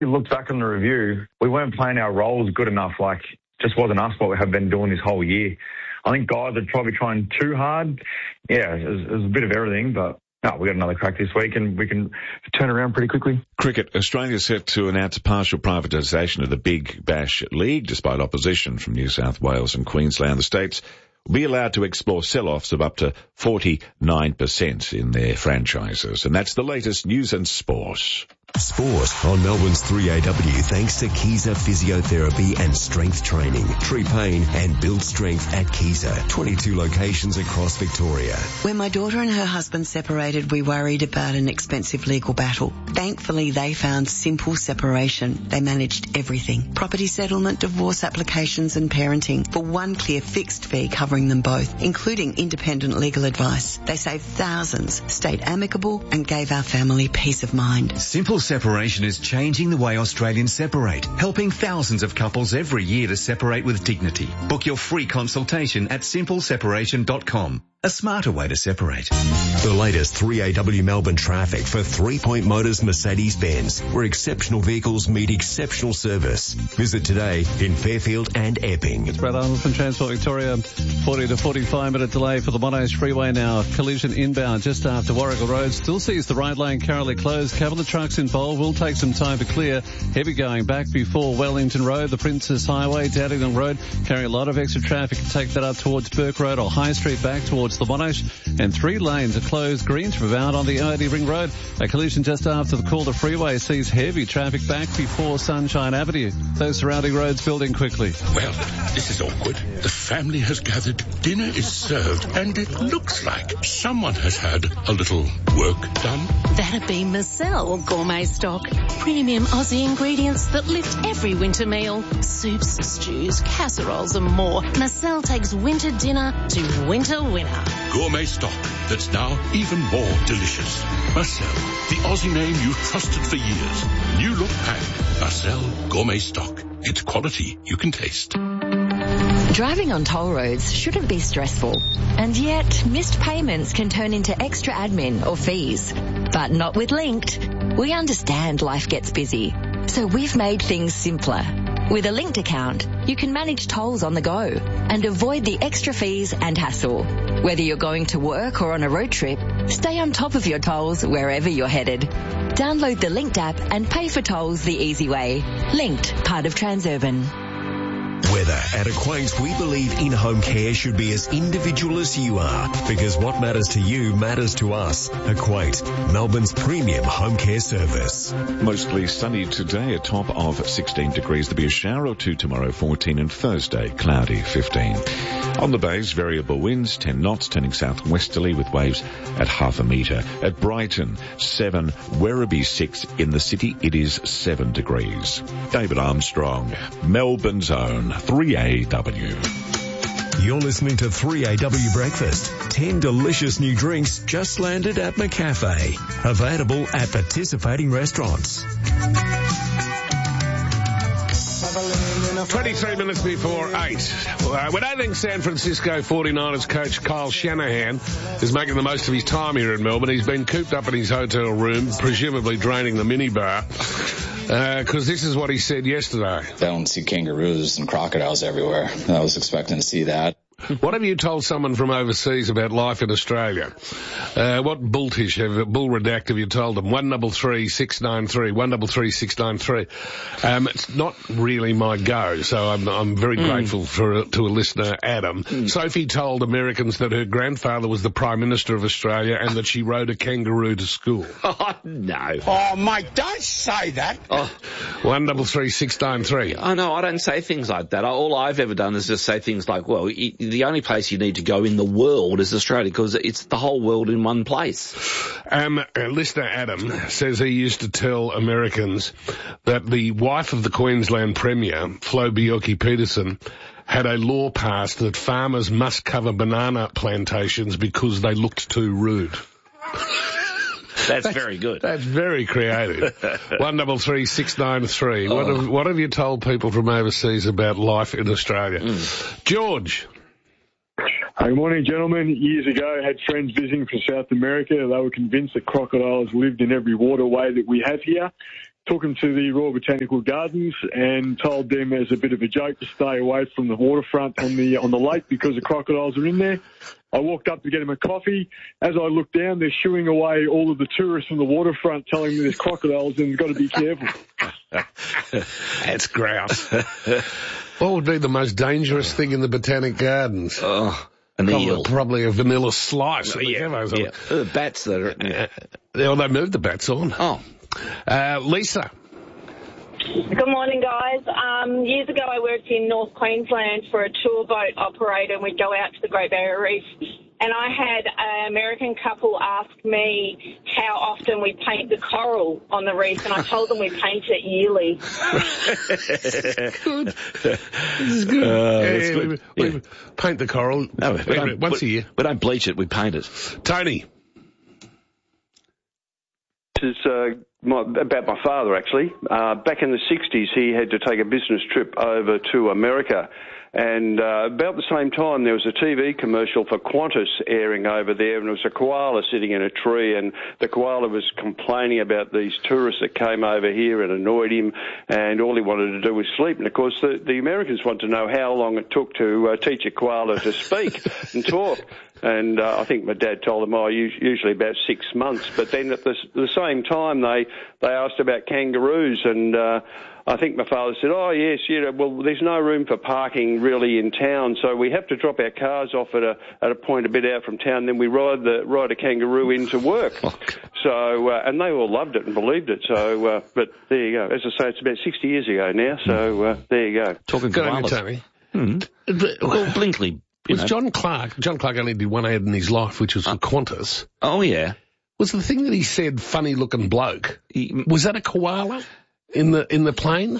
You look back on the review, we weren't playing our roles good enough. Like, just wasn't us what we have been doing this whole year. I think guys are probably trying too hard. Yeah, it was a bit of everything, but we got another crack this week and we can turn around pretty quickly. Cricket. Australia set to announce partial privatisation of the Big Bash League, despite opposition from New South Wales and Queensland. The states will be allowed to explore sell-offs of up to 49% in their franchises. And that's the latest news and sport. Sport on Melbourne's 3AW thanks to Keyser Physiotherapy and Strength Training. Treat pain and build strength at Keyser. 22 locations across Victoria. When my daughter and her husband separated, we worried about an expensive legal battle. Thankfully, they found simple separation. They managed everything. Property settlement, divorce applications and parenting for one clear fixed fee covering them both, including independent legal advice. They saved thousands, stayed amicable and gave our family peace of mind. Simple separation is changing the way Australians separate, helping thousands of couples every year to separate with dignity. Book your free consultation at simpleseparation.com. A smarter way to separate. The latest 3AW Melbourne traffic for 3 Point Motors Mercedes-Benz, where exceptional vehicles meet exceptional service. Visit today in Fairfield and Epping. It's Brad Arnold from Transport Victoria. 40 to 45 minute delay for the Monash Freeway now. Collision inbound just after Warrigal Road. Still sees the right lane currently closed. Couple of trucks involved. Will take some time to clear. Heavy going back before Wellington Road. The Princess Highway, Dadington Road, carrying a lot of extra traffic. Take that up towards Burke Road or High Street back towards the Monash, and 3 lanes are closed. Greensboro out on the Early Ring Road. A collision just after the Calder Freeway sees heavy traffic back before Sunshine Avenue. Those surrounding roads building quickly. Well, this is awkward. The family has gathered, dinner is served, and it looks like someone has had a little work done. That'd be Marcel Gourmet Stock. Premium Aussie ingredients that lift every winter meal. Soups, stews, casseroles and more. Marcel takes winter dinner to winter winner. Gourmet stock that's now even more delicious. Marcel, the Aussie name you've trusted for years. New look pack. Marcel Gourmet Stock. It's quality you can taste. Driving on toll roads shouldn't be stressful, and yet missed payments can turn into extra admin or fees. But not with Linked. We understand life gets busy, so we've made things simpler. With a Linked account, you can manage tolls on the go and avoid the extra fees and hassle. Whether you're going to work or on a road trip, stay on top of your tolls wherever you're headed. Download the Linked app and pay for tolls the easy way. Linked, part of Transurban. Weather. At Acquaint, we believe in-home care should be as individual as you are, because what matters to you matters to us. Acquaint, Melbourne's premium home care service. Mostly sunny today, a top of 16 degrees. There'll be a shower or two tomorrow, 14, and Thursday, cloudy, 15. On the bays, variable winds, 10 knots, turning southwesterly with waves at half a metre. At Brighton, 7, Werribee 6. In the city, it is 7 degrees. David Armstrong, Melbourne's own 3AW. You're listening to 3AW Breakfast. 10 delicious new drinks just landed at McCafe. Available at participating restaurants. 23 minutes before 8. We don't think San Francisco 49ers coach Kyle Shanahan is making the most of his time here in Melbourne. He's been cooped up in his hotel room, presumably draining the minibar. Because this is what he said yesterday. I don't see kangaroos and crocodiles everywhere. I was expecting to see that. What have you told someone from overseas about life in Australia? What bull redact have you told them? 133-693, 133-693. It's not really my go, so I'm very grateful to a listener, Adam. Sophie told Americans that her grandfather was the Prime Minister of Australia and that she rode a kangaroo to school. Oh, no. Oh, mate, don't say that. 133-693. Oh, no, I don't say things like that. All I've ever done is just say things like, well, the only place you need to go in the world is Australia because it's the whole world in one place. Listener Adam says he used to tell Americans that the wife of the Queensland Premier, Flo Bjelke-Petersen, had a law passed that farmers must cover banana plantations because they looked too rude. That's very good. That's very creative. 133-693. What have you told people from overseas about life in Australia? George. Good morning, gentlemen. Years ago, I had friends visiting from South America. They were convinced that crocodiles lived in every waterway that we have here. took them to the Royal Botanical Gardens and told them as a bit of a joke to stay away from the waterfront on the lake because the crocodiles are in there. I walked up to get them a coffee. As I looked down, they're shooing away all of the tourists from the waterfront, telling me there's crocodiles and you've got to be careful. That's grouse. What would be the most dangerous thing in the Botanic Gardens? An eel. Probably a vanilla slice. The bats that are... Well, they moved the bats on. Lisa. Good morning, guys. Years ago, I worked in North Queensland for a tour boat operator, and we'd go out to the Great Barrier Reef. And I had an American couple ask me how often we paint the coral on the reef, and I told them we paint it yearly. Good. This is good. We paint the coral once a year. We don't bleach it, we paint it. Tony. This is about my father, actually. Back in the 60s, he had to take a business trip over to America. And about the same time, there was a TV commercial for Qantas airing over there, and it was a koala sitting in a tree, and the koala was complaining about these tourists that came over here and annoyed him, and all he wanted to do was sleep. And, of course, the Americans want to know how long it took to teach a koala to speak and talk. And I think my dad told them, usually about 6 months. But then at the same time, they asked about kangaroos, and I think my father said, yes, well, there's no room for parking really in town, so we have to drop our cars off at a point a bit out from town, then we ride a kangaroo into work. So, and they all loved it and believed it. So, but there you go. As I say, it's about 60 years ago now, so there you go. Talking koalas. Tony. Well, Blinkley. John Clark only did one ad in his life, which was for Qantas. Oh, yeah. Was the thing that he said, funny-looking bloke, was that a koala in the plane?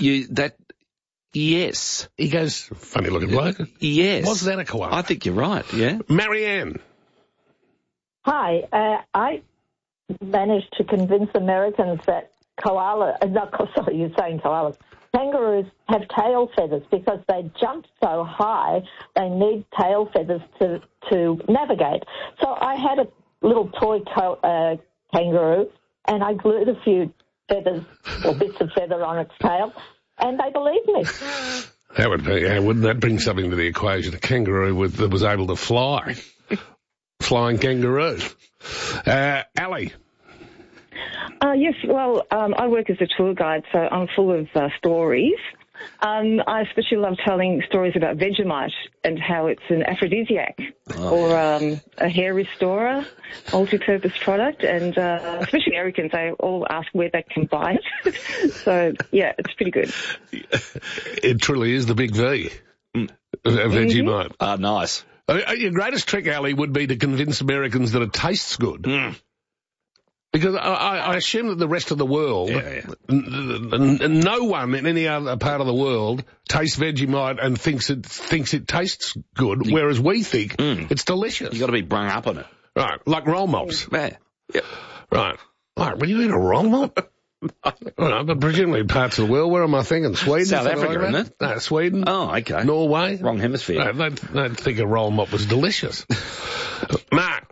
Yes. He goes, funny-looking bloke? Yes. Was that a koala? I think you're right, yeah. Marianne. Hi. I managed to convince Americans that you're saying koalas. Kangaroos have tail feathers because they jump so high, they need tail feathers to navigate. So I had a little toy kangaroo, and I glued a few feathers or bits of feather on its tail, and they believed me. That would be, wouldn't that bring something to the equation? A kangaroo that was able to fly. Flying kangaroo. Ali. Yes, well, I work as a tour guide, so I'm full of stories. I especially love telling stories about Vegemite and how it's an aphrodisiac or a hair restorer, multi-purpose product, and especially Americans, they all ask where they can buy it. So, yeah, it's pretty good. It truly is the big V, Vegemite. Nice. Your greatest trick, Ali, would be to convince Americans that it tastes good. Because I assume that the rest of the world, no one in any other part of the world tastes Vegemite and thinks it tastes good, whereas we think it's delicious. You've got to be brung up on it. Right, like roll mops. Yeah. Yep. Right. When you eat a roll mop? But presumably parts of the world, where am I thinking? Sweden? South Africa, like isn't it? No, Sweden. Oh, okay. Norway. Wrong hemisphere. No, they'd think a roll mop was delicious. Mark.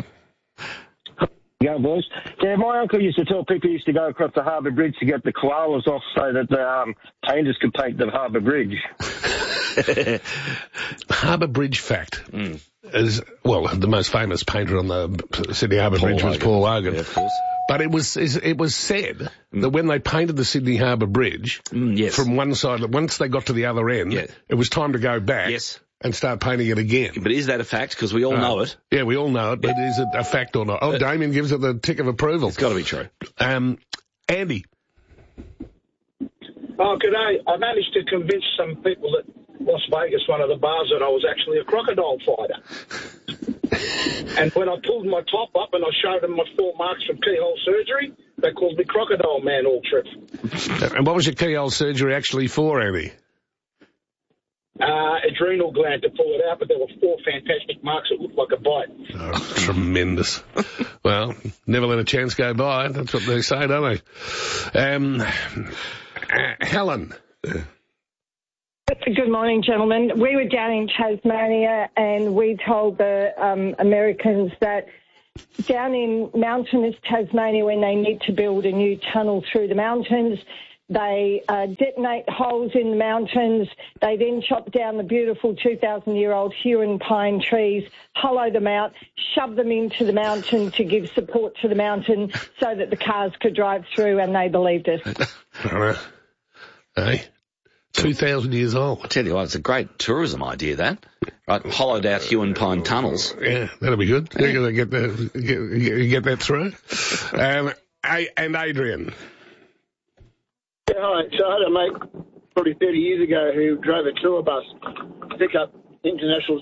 Go, boys. Yeah, my uncle used to tell people he used to go across the Harbour Bridge to get the koalas off so that the painters could paint the Harbour Bridge. Harbour Bridge fact is, well, the most famous painter on the Sydney Harbour Bridge was Paul Hogan. Yeah, of course. But it was said that when they painted the Sydney Harbour Bridge, from one side, once they got to the other end, it was time to go back. Yes. And start painting it again. But is that a fact? Because we all know it. Yeah, we all know it, but is it a fact or not? Oh, Damien gives it the tick of approval. It's got to be true. Andy. Oh, g'day. I managed to convince some people that Las Vegas, one of the bars, that I was actually a crocodile fighter. And when I pulled my top up and I showed them my 4 marks from keyhole surgery, they called me Crocodile Man all trip. And what was your keyhole surgery actually for, Andy? Adrenal gland to pull it out, but there were 4 fantastic marks that looked like a bite. Oh, tremendous. Well, never let a chance go by. That's what they say, don't they? Helen. Good morning, gentlemen. We were down in Tasmania and we told the Americans that down in mountainous Tasmania, when they need to build a new tunnel through the mountains, they detonate holes in the mountains. They then chop down the beautiful 2,000-year-old Huon pine trees, hollow them out, shove them into the mountain to give support to the mountain so that the cars could drive through, and they believed it. Hey, 2,000 years old. I tell you what, it's a great tourism idea, that. Right, hollowed out Huon pine tunnels. Yeah, that'll be good. You're going to get that through. And Adrian. Yeah, hi. So I had a mate probably 30 years ago who drove a tour bus to pick up international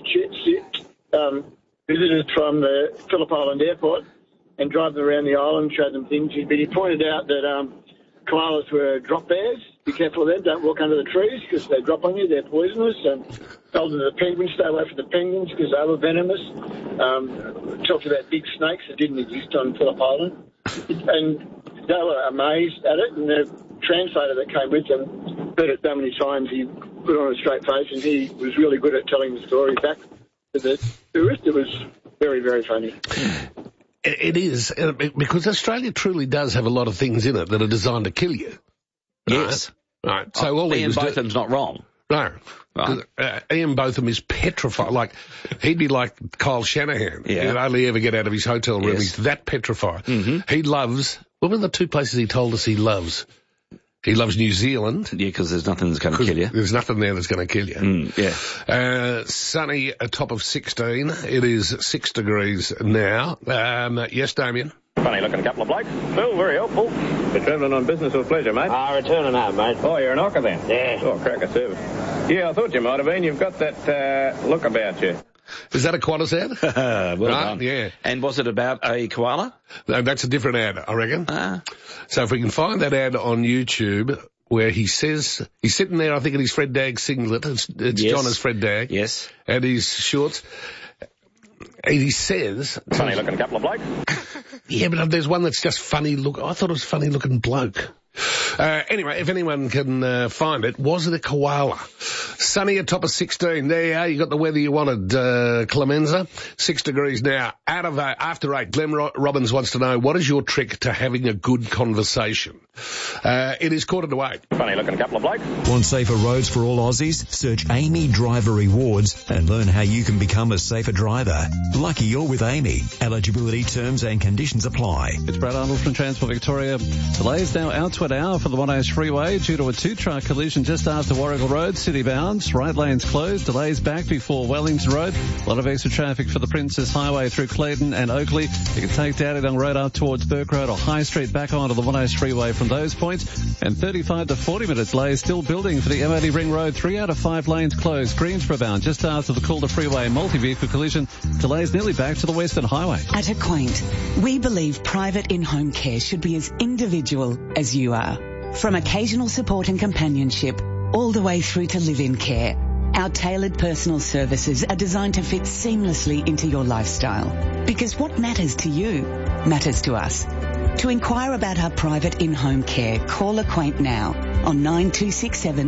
visitors from the Phillip Island Airport and drive them around the island, show them things. But he pointed out that koalas were drop bears. Be careful of them. Don't walk under the trees because they drop on you. They're poisonous. And told them the penguins, stay away from the penguins because they were venomous. Talked about big snakes that didn't exist on Phillip Island. And they were amazed at it. And the translator that came with them heard it so many times, he put on a straight face, and he was really good at telling the story back to the tourist. It was very, very funny. It is, because Australia truly does have a lot of things in it that are designed to kill you. Yes. Right. So all Ian Botham's not wrong. No. Right. Ian Botham is petrified. Like, he'd be like Kyle Shanahan. Yeah. He'd only ever get out of his hotel room. Yes. He's that petrified. Mm-hmm. He loves, what were the two places he told us he loves? He loves New Zealand. Yeah, because there's nothing that's going to kill you. There's nothing there that's going to kill you. Yeah. Sunny, a top of 16. It is 6 degrees now. Yes, Damien? Funny looking couple of blokes. Phil, very helpful. You're travelling on business or pleasure, mate? Returning home, mate. Oh, you're an knocker then? Yeah. Oh, cracker service. Yeah, I thought you might have been. You've got that look about you. Is that a Qantas ad? Well done. Yeah. And was it about a koala? No, that's a different ad, I reckon. So if we can find that ad on YouTube where he says, he's sitting there, I think, in his Fred Dagg singlet. It's Yes. John as Fred Dagg. Yes. And his shorts. And he says... Funny looking couple of blokes. Yeah, but there's one that's just funny look. I thought it was funny looking bloke. Anyway, if anyone can find it, was it a koala? Sunny at top of 16. There you are. You got the weather you wanted, Clemenza. 6 degrees now. After 8, Glenn Robbins wants to know, what is your trick to having a good conversation? It is 7:45. Funny looking couple of blokes. Want safer roads for all Aussies? Search Amy Driver Rewards and learn how you can become a safer driver. Lucky you're with Amy. Eligibility, terms and conditions apply. It's Brad Arnold from Transport Victoria. Delays now out to an hour for the Monash Freeway due to a two-truck collision just after Warrigal Road, city bound. Right lanes closed. Delays back before Wellington Road. A lot of extra traffic for the Princess Highway through Clayton and Oakley. You can take Dandenong Road up towards Burke Road or High Street back onto the Monash Freeway from those points. And 35 to 40 minute delays still building for the MOD Ring Road. 3 out of 5 lanes closed. Greensboro bound just after the Calder Freeway multi-vehicle collision. Delays nearly back to the Western Highway. At Acquaint, we believe private in-home care should be as individual as you are. From occasional support and companionship, all the way through to live-in care, our tailored personal services are designed to fit seamlessly into your lifestyle. Because what matters to you matters to us. To inquire about our private in-home care, call Acquaint now on 9267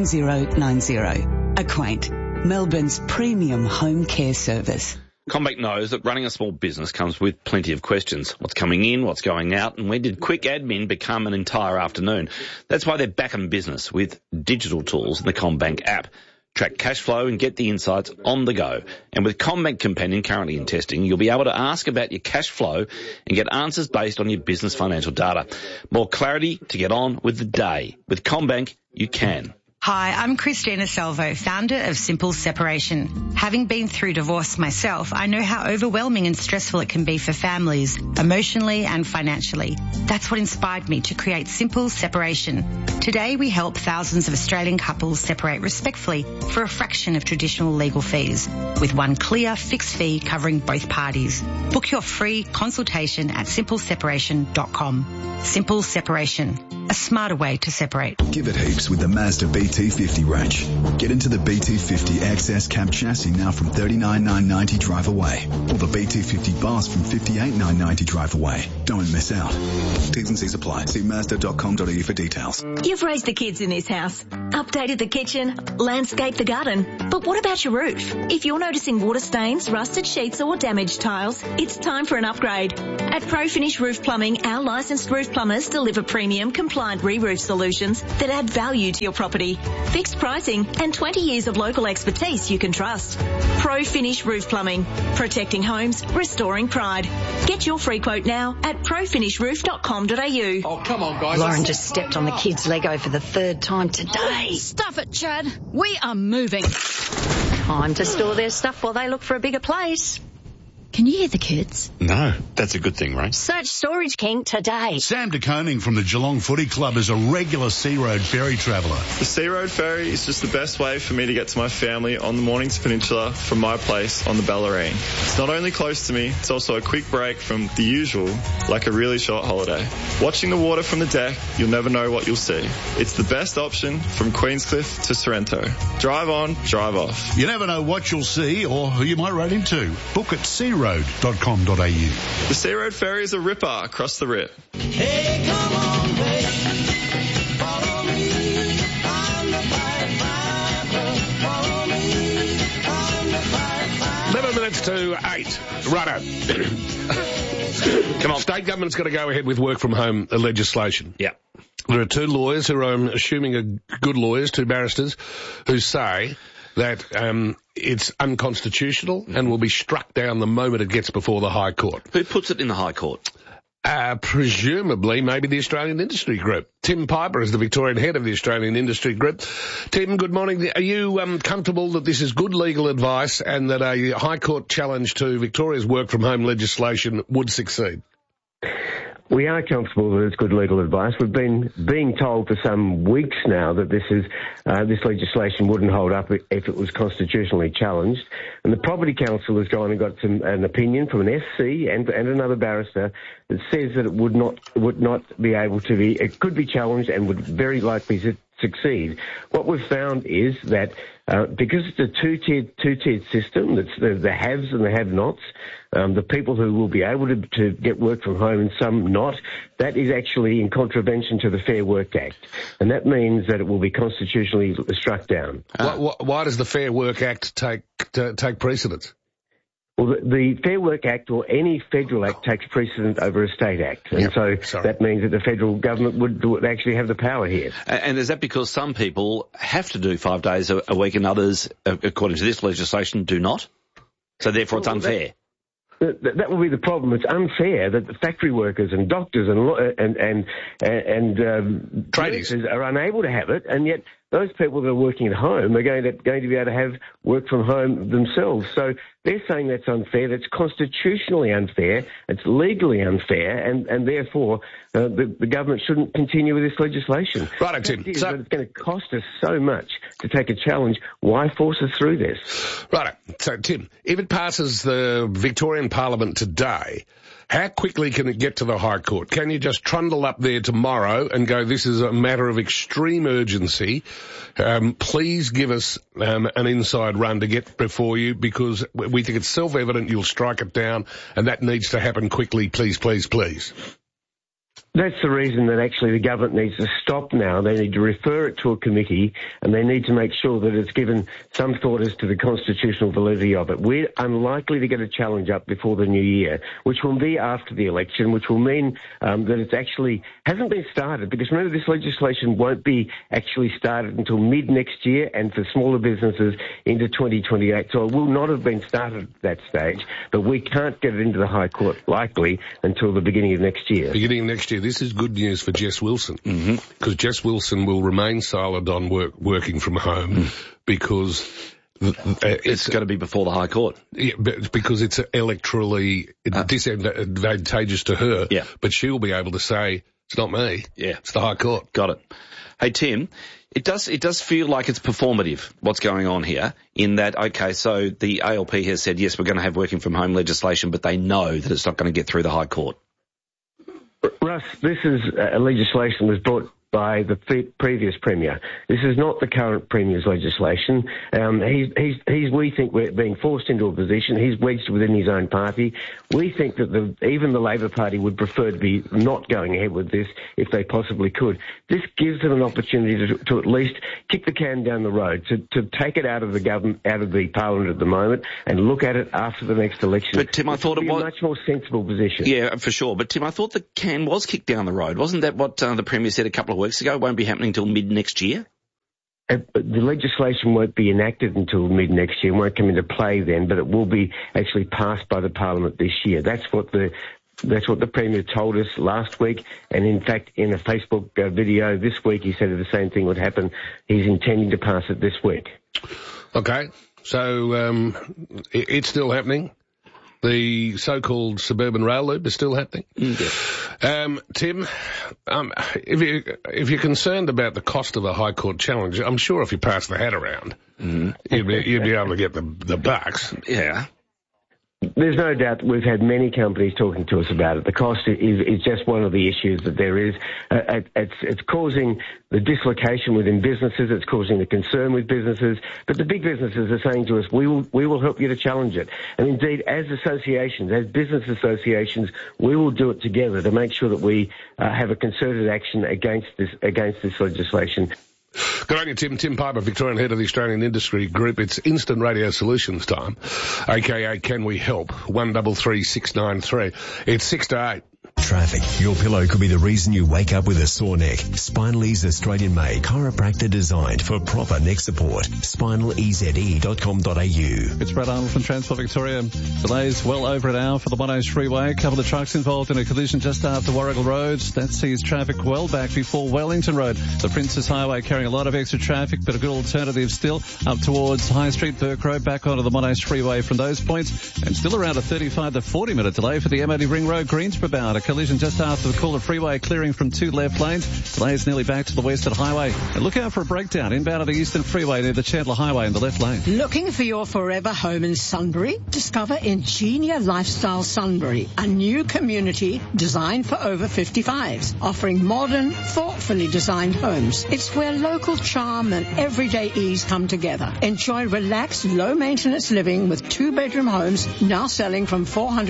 9090. Acquaint, Melbourne's premium home care service. CommBank knows that running a small business comes with plenty of questions. What's coming in, what's going out, and when did quick admin become an entire afternoon? That's why they're back in business with digital tools in the CommBank app. Track cash flow and get the insights on the go. And with CommBank Companion currently in testing, you'll be able to ask about your cash flow and get answers based on your business financial data. More clarity to get on with the day. With CommBank, you can. Hi, I'm Christina Salvo, founder of Simple Separation. Having been through divorce myself, I know how overwhelming and stressful it can be for families, emotionally and financially. That's what inspired me to create Simple Separation. Today, we help thousands of Australian couples separate respectfully for a fraction of traditional legal fees, with one clear, fixed fee covering both parties. Book your free consultation at simpleseparation.com. Simple Separation, a smarter way to separate. Give it heaps with the Mazda BT BT50 range. Get into the BT50 XS cab chassis now from $39,990 drive away, or the BT50 Boss from $58,990 drive away. Don't miss out. T's and C's apply. See Mazda.com.au for details. You've raised the kids in this house, updated the kitchen, landscaped the garden. But what about your roof? If you're noticing water stains, rusted sheets or damaged tiles, it's time for an upgrade. At ProFinish Roof Plumbing, our licensed roof plumbers deliver premium compliant re-roof solutions that add value to your property. Fixed pricing and 20 years of local expertise you can trust. ProFinish Roof Plumbing. Protecting homes, restoring pride. Get your free quote now at profinishRoof.com.au. Oh, come on, guys. Lauren just stepped on the kids' Lego for the third time today. Stuff it, Chad. We are moving. Time to store their stuff while they look for a bigger place. Can you hear the kids? No, that's a good thing, Ray. Search Storage King today. Sam de Koning from the Geelong Footy Club is a regular Sea Road ferry traveller. The Sea Road ferry is just the best way for me to get to my family on the Mornings Peninsula from my place on the Bellarine. It's not only close to me, it's also a quick break from the usual, like a really short holiday. Watching the water from the deck, you'll never know what you'll see. It's the best option from Queenscliff to Sorrento. Drive on, drive off. You never know what you'll see or who you might run into. Book at searoad.com.au. The Sea Road ferry is a ripper across the rip. Hey, come on, babe. Follow me. I'm the Follow me. I'm the 11 minutes to 8. Righto. Come on. State government's got to go ahead with work from home legislation. Yeah. There are two lawyers who I'm assuming are good lawyers, two barristers, who say that it's unconstitutional and will be struck down the moment it gets before the High Court. Who puts it in the High Court? Presumably, maybe the Australian Industry Group. Tim Piper is the Victorian head of the Australian Industry Group. Tim, good morning. Are you comfortable that this is good legal advice and that a High Court challenge to Victoria's work from home legislation would succeed? We are comfortable that it's good legal advice. We've been being told for some weeks now that this legislation wouldn't hold up if it was constitutionally challenged. And the Property Council has gone and got an opinion from an SC and another barrister that says that it would not be able to be. It could be challenged and would very likely succeed. What we've found is that because it's a two-tiered system, that's the haves and the have-nots, the people who will be able to get work from home and some not, that is actually in contravention to the Fair Work Act. And that means that it will be constitutionally struck down. Why does the Fair Work Act take precedence? Well, the Fair Work Act or any federal act takes precedent over a state act. And that means that the federal government would actually have the power here. And is that because some people have to do 5 days a week and others, according to this legislation, do not? So therefore it's unfair. That will be the problem. It's unfair that the factory workers and doctors and tradies are unable to have it, and yet those people that are working at home are going to be able to have work from home themselves. So they're saying that's unfair. That's constitutionally unfair. It's legally unfair, and therefore the government shouldn't continue with this legislation. Right, Tim. It's going to cost us so much to take a challenge. Why force us through this? Right. So, Tim, if it passes the Victorian Parliament today, how quickly can it get to the High Court? Can you just trundle up there tomorrow and go, this is a matter of extreme urgency, please give us an inside run to get before you, because we think it's self-evident you'll strike it down, and that needs to happen quickly, please, please, please. That's the reason that actually the government needs to stop now. They need to refer it to a committee, and they need to make sure that it's given some thought as to the constitutional validity of it. We're unlikely to get a challenge up before the new year, which will be after the election, which will mean that it actually hasn't been started, because remember, this legislation won't be actually started until mid next year, and for smaller businesses into 2028. So it will not have been started at that stage, but we can't get it into the High Court likely until the beginning of next year. Beginning of next year. This is good news for Jess Wilson, because Jess Wilson will remain silent on working from home because it's going to be before the High Court. Yeah, because it's electorally disadvantageous to her. Yeah. But she'll be able to say, it's not me. Yeah. It's the High Court. Got it. Hey, Tim, it does feel like it's performative, what's going on here, in that, okay, so the ALP has said, yes, we're going to have working from home legislation, but they know that it's not going to get through the High Court. Russ, this is a legislation that was brought by the previous Premier. This is not the current Premier's legislation. We think we're being forced into a position. He's wedged within his own party. We think that even the Labor Party would prefer to be not going ahead with this if they possibly could. This gives them an opportunity to at least kick the can down the road, to take it out of the government, out of the Parliament at the moment, and look at it after the next election. But Tim, I thought it was a much more sensible position. Yeah, for sure. But Tim, I thought the can was kicked down the road. Wasn't that what the Premier said a couple of weeks ago? It won't be happening until mid next year. The legislation won't be enacted until mid next year. It won't come into play then, but it will be actually passed by the Parliament this year. That's what the Premier told us last week, and in fact, in a Facebook video this week, he said the same thing would happen. He's intending to pass it this week. Okay, so it's still happening. The so-called suburban rail loop is still happening. Tim, if you're concerned about the cost of a High Court challenge, I'm sure if you pass the hat around, you'd be able to get the bucks. Yeah. There's no doubt we've had many companies talking to us about it. The cost is just one of the issues that there is. It's causing the dislocation within businesses. It's causing the concern with businesses. But the big businesses are saying to us, we will help you to challenge it. And indeed, as associations, as business associations, we will do it together to make sure that we have a concerted action against this legislation. Good on you, Tim. Tim Piper, Victorian Head of the Australian Industry Group. It's Instant Radio Solutions time, a.k.a. Can We Help? 133 693. It's 6 to 8. Traffic. Your pillow could be the reason you wake up with a sore neck. Spinally's Australian-made chiropractor designed for proper neck support. SpinalEZE.com.au. It's Brad Arnold from Transport Victoria. Delays well over an hour for the Monash Freeway. A couple of trucks involved in a collision just after Warrigal Road. That sees traffic well back before Wellington Road. The Princess Highway carrying a lot of extra traffic, but a good alternative still up towards High Street, Burke Road, back onto the Monash Freeway from those points. And still around a 35 to 40 minute delay for the M80 Ring Road, Greensborough bound. A collision just after the Cooler Freeway, clearing from 2 left lanes. Delays nearly back to the Western Highway. And look out for a breakdown inbound of the Eastern Freeway near the Chandler Highway in the left lane. Looking for your forever home in Sunbury? Discover Ingenia Lifestyle Sunbury, a new community designed for over 55s, offering modern, thoughtfully designed homes. It's where local charm and everyday ease come together. Enjoy relaxed, low-maintenance living with 2-bedroom homes now selling from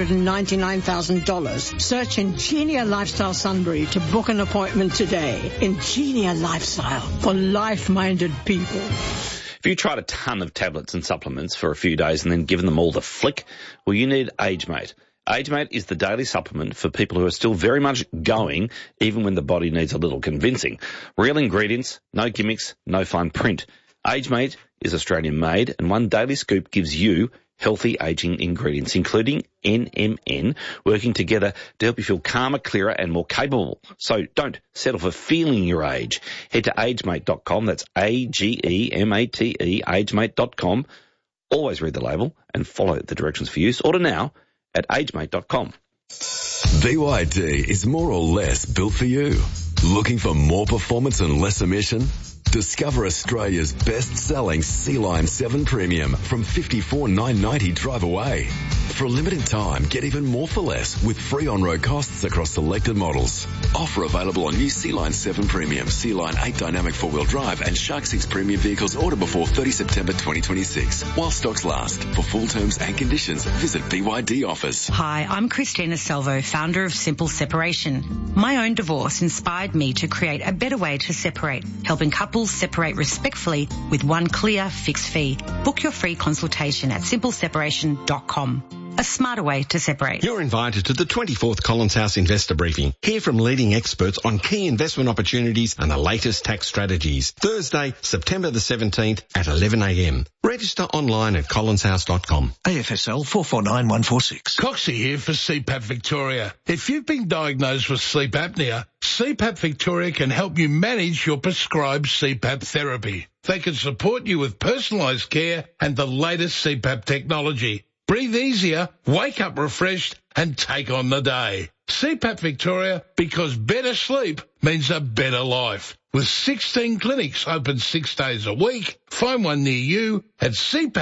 $499,000. Search Ingenia Lifestyle Sunbury to book an appointment today. Ingenia Lifestyle for life-minded people. If you tried a ton of tablets and supplements for a few days and then given them all the flick, well, you need AgeMate. AgeMate is the daily supplement for people who are still very much going, even when the body needs a little convincing. Real ingredients, no gimmicks, no fine print. AgeMate is Australian-made, and one daily scoop gives you healthy aging ingredients, including NMN, working together to help you feel calmer, clearer and more capable. So don't settle for feeling your age. Head to agemate.com, that's AGEMATE, agemate.com. Always read the label and follow the directions for use. Order now at agemate.com. BYD is more or less built for you. Looking for more performance and less emission? Discover Australia's best-selling Sea-Line 7 Premium from $54,990 drive away. For a limited time, get even more for less with free on-road costs across selected models. Offer available on new Sea-Line 7 Premium, Sea-Line 8 Dynamic 4-wheel drive and Shark 6 Premium vehicles order before 30 September 2026. While stocks last. For full terms and conditions, visit BYD Offers. Hi, I'm Christina Salvo, founder of Simple Separation. My own divorce inspired me to create a better way to separate, helping couples separate respectfully with one clear fixed fee. Book your free consultation at simpleseparation.com. A smarter way to separate. You're invited to the 24th Collins House Investor Briefing. Hear from leading experts on key investment opportunities and the latest tax strategies. Thursday, September the 17th at 11 a.m. Register online at collinshouse.com. AFSL 449146. Coxie here for CPAP Victoria. If you've been diagnosed with sleep apnea, CPAP Victoria can help you manage your prescribed CPAP therapy. They can support you with personalised care and the latest CPAP technology. Breathe easier, wake up refreshed, and take on the day. CPAP Victoria, because better sleep means a better life. With 16 clinics open 6 days a week, find one near you at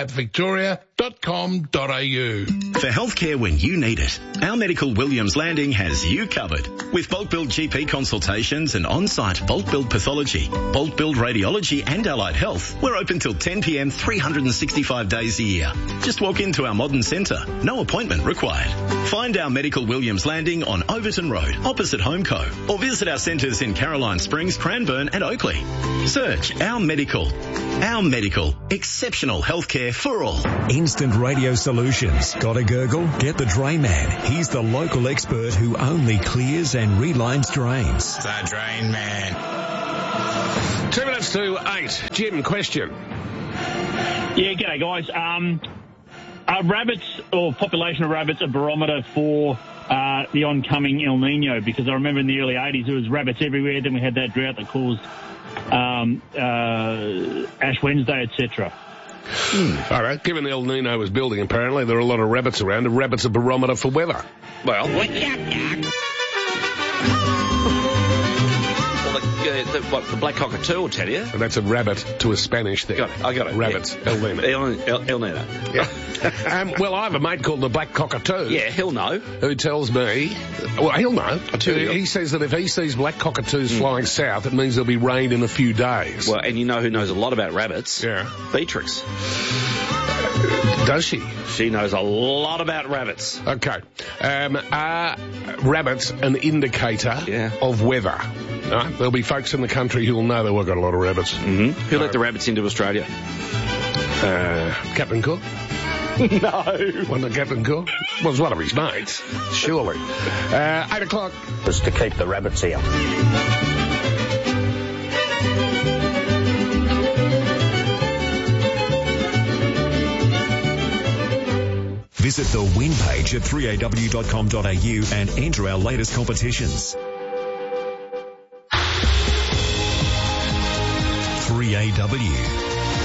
cpatvictoria.com.au. For healthcare when you need it, Our Medical Williams Landing has you covered. With bulk billed GP consultations and on-site bulk billed pathology, bulk billed radiology and allied health, we're open till 10 p.m. 365 days a year. Just walk into our modern centre. No appointment required. Find Our Medical Williams Landing on Overton Road, opposite Homeco, or visit our centres in Caroline Springs, Cranbourne and Oakley. Search Our Medical. Our Medical. Exceptional healthcare for all. Instant Radio Solutions. Got a gurgle? Get the Drain Man. He's the local expert who only clears and relines drains. The Drain Man. 2 minutes to 8. Jim, question. Yeah, g'day guys. Are rabbits, or population of rabbits, a barometer for the oncoming El Nino? Because I remember in the early 80s there was rabbits everywhere, then we had that drought that caused Ash Wednesday, etc. All right, given El Nino was building, apparently there are a lot of rabbits around, and rabbits a barometer for weather. Well, the black cockatoo will tell you. And that's a rabbit to a Spanish thing. I got it. Rabbits, yeah. El Nino. El Nino. Yeah. Well, I have a mate called the black cockatoo. Yeah, he'll know. Who tells me, well, he'll know. He says that if he sees black cockatoos flying south, it means there'll be rain in a few days. Well, and you know who knows a lot about rabbits? Yeah. Beatrix. Does she? She knows a lot about rabbits. Okay. Are rabbits an indicator of weather? Right? There'll be folks in the country who'll know that we've got a lot of rabbits. Mm-hmm. Who let the rabbits into Australia? Captain Cook? No. Wasn't it Captain Cook? Well, it was one of his mates, surely. 8 o'clock. Just to keep the rabbits here. Visit the win page at 3aw.com.au and enter our latest competitions. 3AW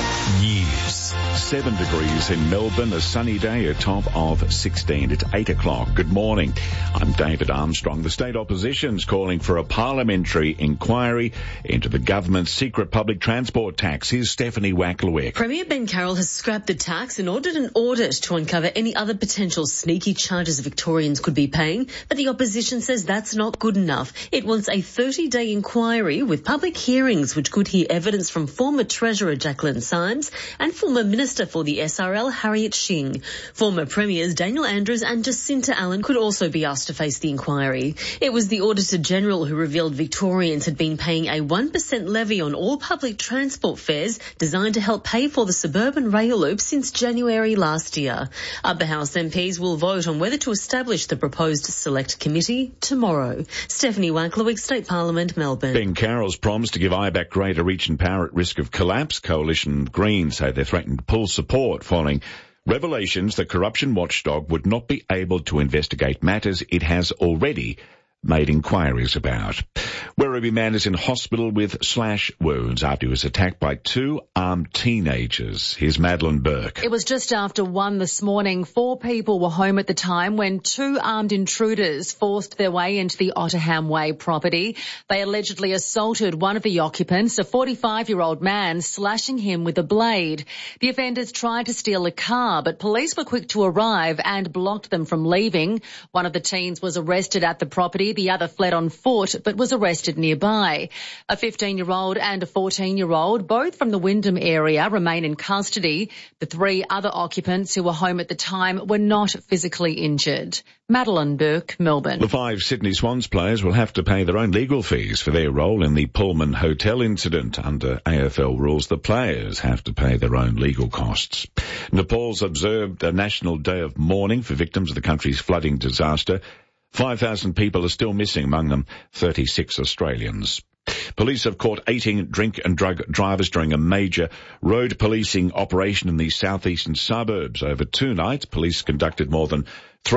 News. 7 degrees in Melbourne, a sunny day, a top of 16. It's 8 o'clock. Good morning. I'm David Armstrong. The state opposition's calling for a parliamentary inquiry into the government's secret public transport tax. Here's Stephanie Wacklewick. Premier Ben Carroll has scrapped the tax and ordered an audit to uncover any other potential sneaky charges Victorians could be paying, but the opposition says that's not good enough. It wants a 30-day inquiry with public hearings which could hear evidence from former Treasurer Jacqueline Symes and former Minister for the SRL Harriet Shing. Former Premiers Daniel Andrews and Jacinta Allen could also be asked to face the inquiry. It was the Auditor General who revealed Victorians had been paying a 1% levy on all public transport fares designed to help pay for the suburban rail loop since January last year. Upper House MPs will vote on whether to establish the proposed select committee tomorrow. Stephanie Wacklewick, State Parliament, Melbourne. Ben Carroll's promised to give IBAC greater reach and power at risk of collapse. Coalition Greens say they're threatening to pull support following revelations the corruption watchdog would not be able to investigate matters it has already made inquiries about. Werribee man is in hospital with slash wounds after he was attacked by 2 armed teenagers. Here's Madeline Burke. It was just after 1 this morning. 4 people were home at the time when 2 armed intruders forced their way into the Otterham Way property. They allegedly assaulted one of the occupants, a 45-year-old man, slashing him with a blade. The offenders tried to steal a car, but police were quick to arrive and blocked them from leaving. One of the teens was arrested at the property. The other fled on foot but was arrested nearby. A 15-year-old and a 14-year-old, both from the Wyndham area, remain in custody. The 3 other occupants who were home at the time were not physically injured. Madeline Burke, Melbourne. The 5 Sydney Swans players will have to pay their own legal fees for their role in the Pullman Hotel incident. Under AFL rules, the players have to pay their own legal costs. Nepal's observed a national day of mourning for victims of the country's flooding disaster. 5,000 people are still missing, among them 36 Australians. Police have caught 18 drink and drug drivers during a major road policing operation in the southeastern suburbs. Over 2 nights, police conducted more than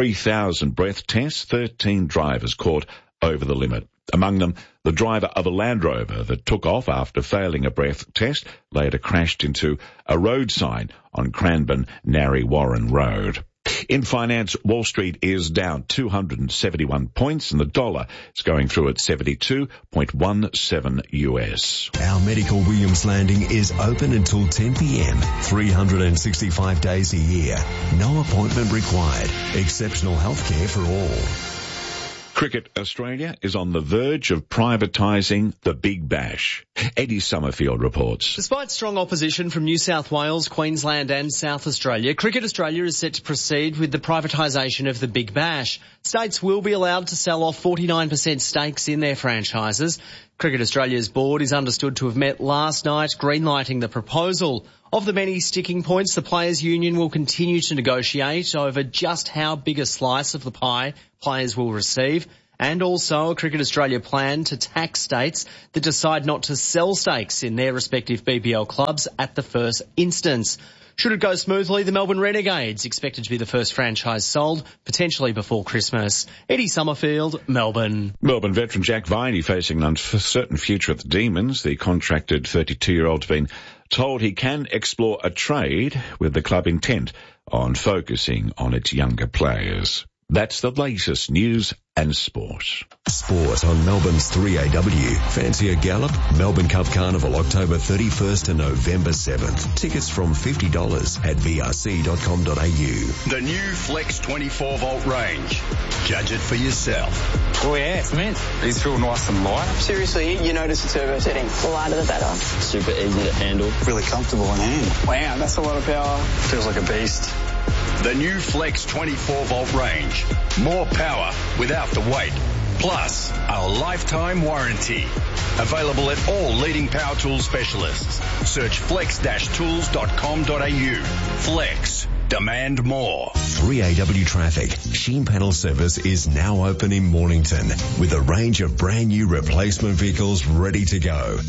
3,000 breath tests. 13 drivers caught over the limit. Among them, the driver of a Land Rover that took off after failing a breath test later crashed into a road sign on Cranbourne-Narre Warren Road. In finance, Wall Street is down 271 points and the dollar is going through at 72.17 US. Our Medical Williams Landing is open until 10 p.m. 365 days a year. No appointment required. Exceptional healthcare for all. Cricket Australia is on the verge of privatising the Big Bash. Eddie Summerfield reports. Despite strong opposition from New South Wales, Queensland and South Australia, Cricket Australia is set to proceed with the privatisation of the Big Bash. States will be allowed to sell off 49% stakes in their franchises. Cricket Australia's board is understood to have met last night, greenlighting the proposal. Of the many sticking points, the Players' Union will continue to negotiate over just how big a slice of the pie players will receive, and also a Cricket Australia plan to tax states that decide not to sell stakes in their respective BBL clubs at the first instance. Should it go smoothly, the Melbourne Renegades expected to be the first franchise sold, potentially before Christmas. Eddie Summerfield, Melbourne. Melbourne veteran Jack Viney facing an uncertain future at the Demons. The contracted 32-year-old's been told he can explore a trade, with the club intent on focusing on its younger players. That's the latest news and sport. Sport on Melbourne's 3AW. Fancy a gallop? Melbourne Cup Carnival, October 31st to November 7th. Tickets from $50 at vrc.com.au. The new Flex 24-volt range. Judge it for yourself. Oh yeah, it's mint. These feel nice and light. Seriously, you notice the turbo setting. The lighter the better. Super easy to handle. Really comfortable in hand. Wow, that's a lot of power. Feels like a beast. The new Flex 24-volt range. More power without the weight. Plus, a lifetime warranty. Available at all leading power tool specialists. Search flex-tools.com.au. Flex. Demand more. 3AW Traffic. Sheen Panel Service is now open in Mornington with a range of brand new replacement vehicles ready to go.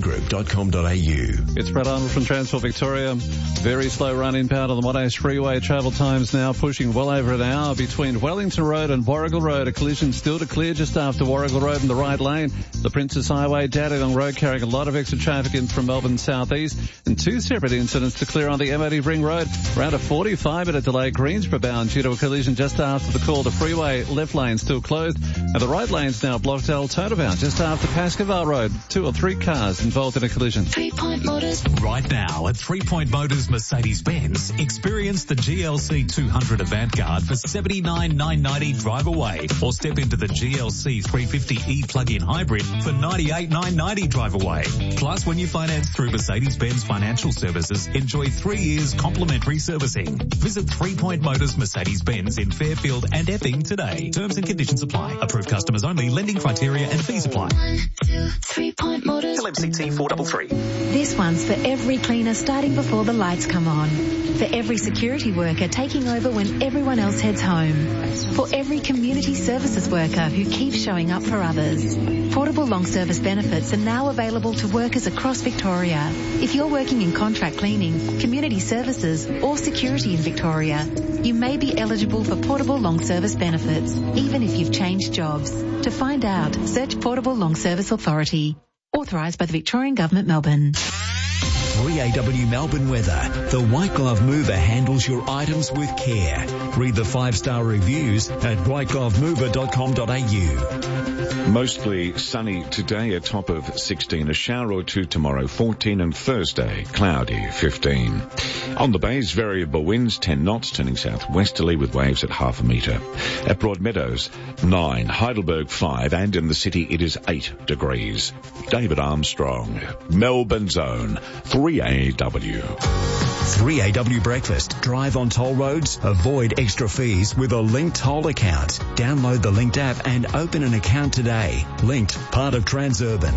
sheengroup.com.au. It's Brett Arnold from Transport Victoria. Very slow run inbound on the Monash Freeway. Travel times now pushing well over an hour between Wellington Road and Warrigal Road. A collision still to clear just after Warrigal Road in the right lane. The Princess Highway, Dandenong Road carrying a lot of extra traffic in from Melbourne southeast. And two separate incidents to clear on the MOD Ring Road. Around a 45-minute delay, Greensborough bound due to a collision just after the call. The freeway left lane still closed, and the right lane's now blocked. Altona bound just after Pascoval Road. 2 or 3 cars involved in a collision. 3 Point Motors. Right now at 3 Point Motors Mercedes-Benz, experience the GLC 200 Avantgarde for $79,990 drive away, or step into the GLC 350e plug-in hybrid for $98,990 drive away. Plus, when you finance through Mercedes-Benz Financial Services, enjoy 3 years complimentary servicing. Visit 3 Point Motors Mercedes-Benz in Fairfield and Epping today. Terms and conditions apply. Approved customers only. Lending criteria and fees apply. 1, 2, 3 Point Motors. LMCT 433. This one's for every cleaner starting before the lights come on. For every security worker taking over when everyone else heads home. For every community services worker who keeps showing up for others. Portable long service benefits are now available to workers across Victoria. If you're working in contract cleaning, community services or security in Victoria, you may be eligible for portable long service benefits, even if you've changed jobs. To find out, search Portable Long Service Authority. Authorised by the Victorian Government, Melbourne. 3AW Melbourne weather. The White Glove Mover handles your items with care. Read the 5-star reviews at whiteglovemover.com.au. Mostly sunny today, a top of 16. A shower or two tomorrow, 14, and Thursday, cloudy, 15. On the bays, variable winds, 10 knots, turning southwesterly with waves at half a metre. At Broadmeadows, 9, Heidelberg 5, and in the city it is 8 degrees. David Armstrong, Melbourne's own 3AW. 3AW Breakfast. Drive on toll roads, avoid extra fees with a Linked Toll account. Download the Linked app and open an account today. Linked, part of Transurban.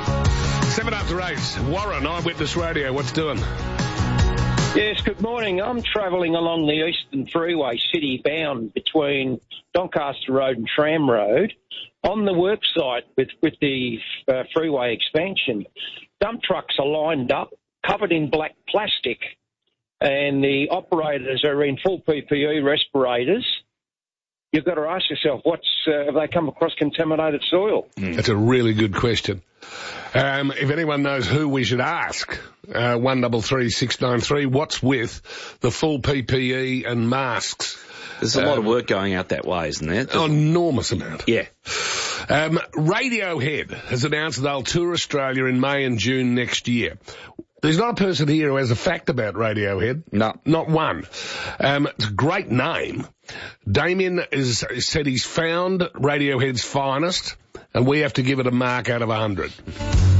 7 after 8. Warren, Eyewitness Radio. What's doing? Yes, good morning. I'm travelling along the Eastern Freeway, city bound, between Doncaster Road and Tram Road. On the work site with the freeway expansion, dump trucks are lined up, covered in black plastic, and the operators are in full PPE respirators. You've got to ask yourself, have they come across contaminated soil? That's a really good question. If anyone knows who we should ask, 133693, what's with the full PPE and masks? There's a lot of work going out that way, isn't there? An enormous amount. Yeah. Radiohead has announced they'll tour Australia in May and June next year. There's not a person here who has a fact about Radiohead. No. Not one. It's a great name. Damien said he's found Radiohead's finest, and we have to give it a mark out of 100.